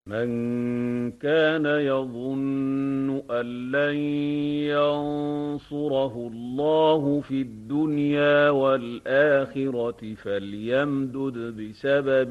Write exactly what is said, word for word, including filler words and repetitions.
مَن كَانَ يَظُنُّ أَن لَّن يَنصُرَهُ اللَّهُ فِي الدُّنْيَا وَالْآخِرَةِ فَلْيَمْدُدْ بِسَبَبٍ